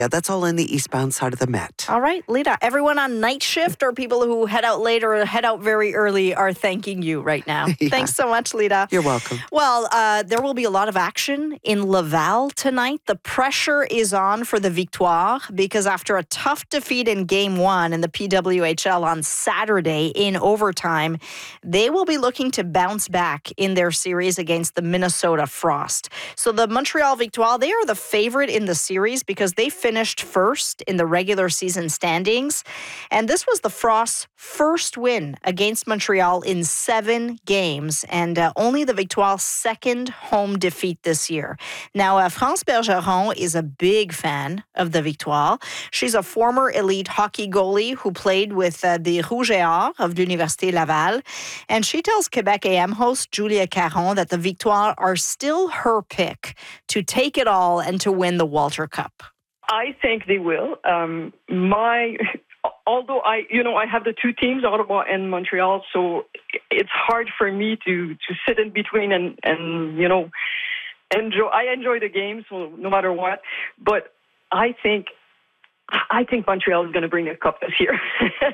Yeah, that's all in the eastbound side of the Met. All right, Lita, everyone on night shift or people who head out late or head out very early are thanking you right now. Yeah. Thanks so much, Lita. You're welcome. Well, there will be a lot of action in Laval tonight. The pressure is on for the Victoire because after a tough defeat in Game 1 in the PWHL on Saturday in overtime, they will be looking to bounce back in their series against the Minnesota Frost. So the Montreal Victoire, they are the favorite in the series because they finished first in the regular season standings. And this was the Frost's first win against Montreal in 7 games and only the Victoire's second home defeat this year. Now, France Bergeron is a big fan of the Victoire. She's a former elite hockey goalie who played with the Rouge et Or of l'Université Laval. And she tells Quebec AM host Julia Caron that the Victoire are still her pick to take it all and to win the Walter Cup. I think they will. Although I have the two teams, Ottawa and Montreal, so it's hard for me to sit in between and enjoy. I enjoy the game, so no matter what. But I think Montreal is going to bring the cup this year.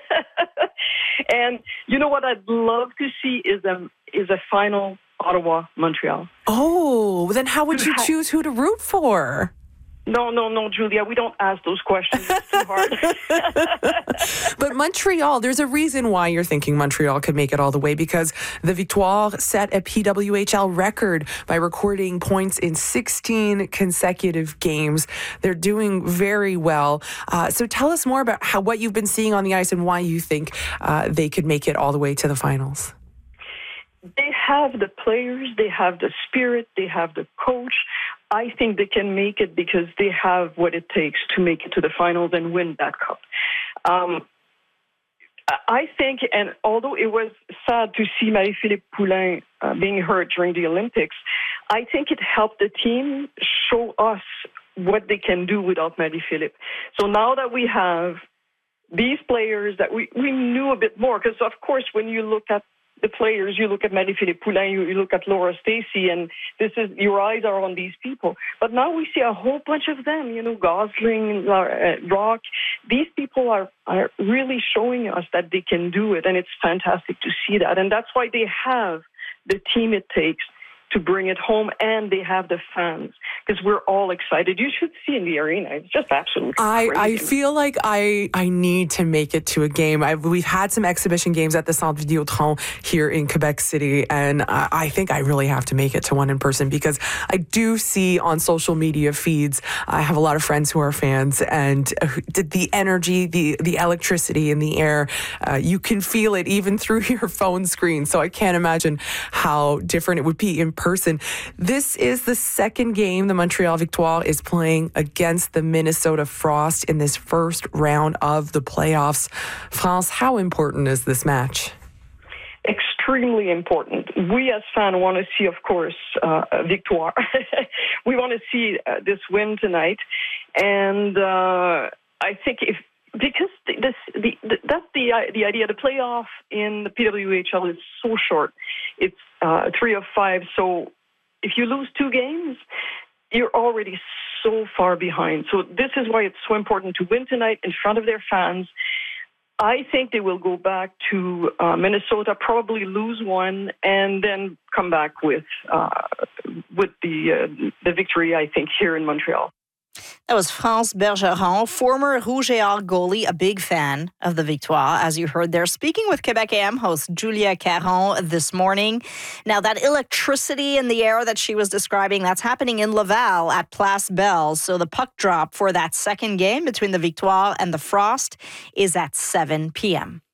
And you know what I'd love to see is a final Ottawa-Montreal. Oh, then how would you choose who to root for? No, Julia, we don't ask those questions. It's too hard. But Montreal, there's a reason why you're thinking Montreal could make it all the way, because the Victoire set a PWHL record by recording points in 16 consecutive games. They're doing very well. So tell us more about what you've been seeing on the ice and why you think they could make it all the way to the finals. They have the players, they have the spirit, they have the coach. I think they can make it because they have what it takes to make it to the finals and win that cup. I think, and although it was sad to see Marie-Philippe Poulin being hurt during the Olympics, I think it helped the team show us what they can do without Marie-Philippe. So now that we have these players that we knew a bit more, because of course when you look at the players, you look at Marie-Philippe Poulin, you look at Laura Stacey, and your eyes are on these people. But now we see a whole bunch of them, Gosling, Rock. These people are really showing us that they can do it, and it's fantastic to see that. And that's why they have the team it takes to bring it home, and they have the fans, because we're all excited. You should see in the arena. It's just absolutely crazy. I feel like I need to make it to a game. We've had some exhibition games at the Centre Vidéotron here in Quebec City, and I think I really have to make it to one in person, because I do see on social media feeds, I have a lot of friends who are fans, and the energy, the electricity in the air, you can feel it even through your phone screen. So I can't imagine how different it would be in person. This is the second game the Montreal Victoire is playing against the Minnesota Frost in this first round of the playoffs. France, how important is this match? Extremely important. We as fans want to see, of course, a Victoire. We want to see this win tonight. And I think because that's the idea. The playoff in the PWHL is so short. It's 3 of 5. So if you lose 2 games, you're already so far behind. So this is why it's so important to win tonight in front of their fans. I think they will go back to Minnesota, probably lose one, and then come back with the victory, I think, here in Montreal. That was France Bergeron, former Rouge et Or goalie, a big fan of the Victoire, as you heard there, speaking with Quebec AM host Julia Caron this morning. Now, that electricity in the air that she was describing, that's happening in Laval at Place Belle. So the puck drop for that second game between the Victoire and the Frost is at 7 p.m.